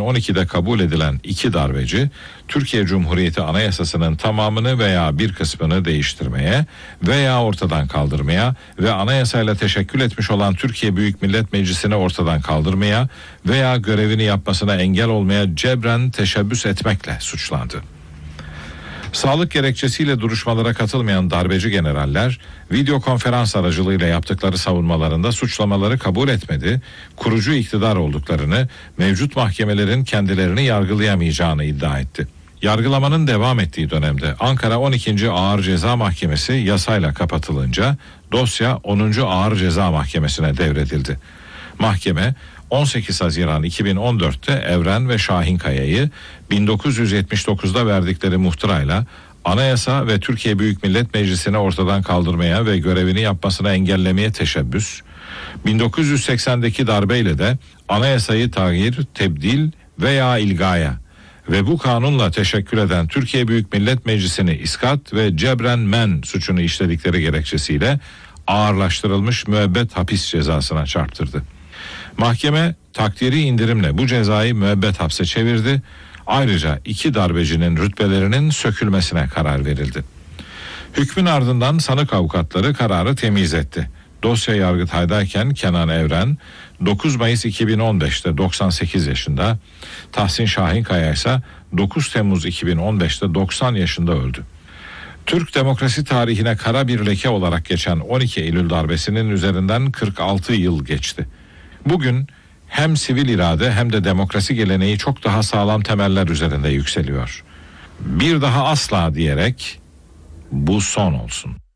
2012'de kabul edilen 2 darbeci, Türkiye Cumhuriyeti Anayasası'nın tamamını veya bir kısmını değiştirmeye veya ortadan kaldırmaya ve anayasayla teşekkül etmiş olan Türkiye Büyük Millet Meclisi'ni ortadan kaldırmaya veya görevini yapmasına engel olmaya cebren teşebbüs etmekle suçlandı. Sağlık gerekçesiyle duruşmalara katılmayan darbeci generaller, video konferans aracılığıyla yaptıkları savunmalarında suçlamaları kabul etmedi, kurucu iktidar olduklarını, mevcut mahkemelerin kendilerini yargılayamayacağını iddia etti. Yargılamanın devam ettiği dönemde Ankara 12. Ağır Ceza Mahkemesi yasayla kapatılınca dosya 10. Ağır Ceza Mahkemesi'ne devredildi. Mahkeme 18 Haziran 2014'te Evren ve Şahinkaya'yı 1979'da verdikleri muhtırayla anayasa ve Türkiye Büyük Millet Meclisi'ni ortadan kaldırmaya ve görevini yapmasına engellemeye teşebbüs, 1980'deki darbeyle de anayasayı tağyir, tebdil veya ilgaya ve bu kanunla teşekkül eden Türkiye Büyük Millet Meclisi'ni iskat ve cebren men suçunu işledikleri gerekçesiyle ağırlaştırılmış müebbet hapis cezasına çarptırdı. Mahkeme takdiri indirimle bu cezayı müebbet hapse çevirdi. Ayrıca 2 darbecinin rütbelerinin sökülmesine karar verildi. Hükmün ardından sanık avukatları kararı temyiz etti. Dosya Yargıtay'dayken Kenan Evren 9 Mayıs 2015'te 98 yaşında, Tahsin Şahinkaya ise 9 Temmuz 2015'te 90 yaşında öldü. Türk demokrasi tarihine kara bir leke olarak geçen 12 Eylül darbesinin üzerinden 46 yıl geçti. Bugün hem sivil irade hem de demokrasi geleneği çok daha sağlam temeller üzerinde yükseliyor. Bir daha asla diyerek bu son olsun.